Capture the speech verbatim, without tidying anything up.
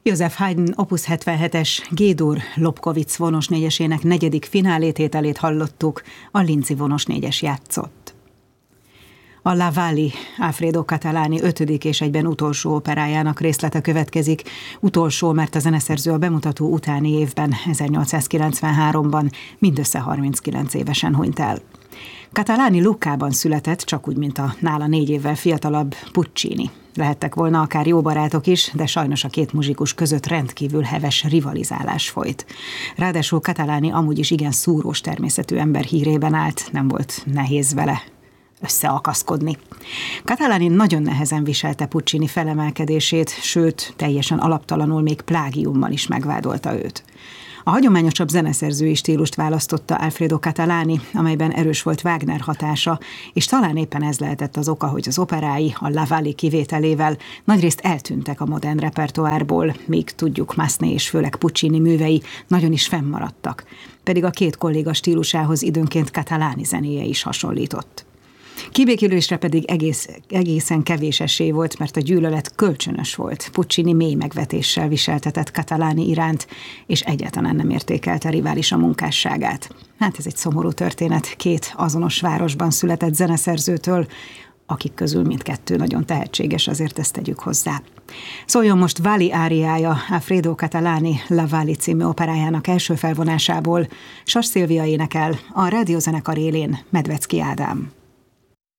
József Haydn opus hetvenhetes G-dur Lobkowicz vonos négyesének negyedik finálétételét hallottuk, a Lindsay vonos négyes játszott. A La Wally Alfredo Catalani ötödik és egyben utolsó operájának részlete következik. Utolsó, mert a zeneszerző a bemutató utáni évben, ezernyolcszázkilencvenháromban mindössze harminckilenc évesen hunyt el. Catalani Luccában született, csak úgy, mint a nála négy évvel fiatalabb Puccini. Lehettek volna akár jó barátok is, de sajnos a két muzsikus között rendkívül heves rivalizálás folyt. Ráadásul Catalani amúgy is igen szúrós természetű ember hírében állt, nem volt nehéz vele összeakaszkodni. Catalani nagyon nehezen viselte Puccini felemelkedését, sőt, teljesen alaptalanul még plágiummal is megvádolta őt. A hagyományosabb zeneszerzői stílust választotta Alfredo Catalani, amelyben erős volt Wagner hatása, és talán éppen ez lehetett az oka, hogy az operái a La Wally kivételével nagyrészt eltűntek a modern repertoárból, míg tudjuk, Massenet és főleg Puccini művei nagyon is fennmaradtak, pedig a két kolléga stílusához időnként Catalani zenéje is hasonlított. Kibékülésre pedig egész, egészen kevés esély volt, mert a gyűlölet kölcsönös volt. Puccini mély megvetéssel viseltetett Catalani iránt, és egyáltalán nem értékelte riválisa munkásságát. Hát ez egy szomorú történet két azonos városban született zeneszerzőtől, akik közül mindkettő nagyon tehetséges, azért ezt tegyük hozzá. Szóljon most Wally áriája Alfredo Catalani La Wally című operájának első felvonásából. Sas Szilvia énekel, a rádiózenekar élén Medvecki Ádám.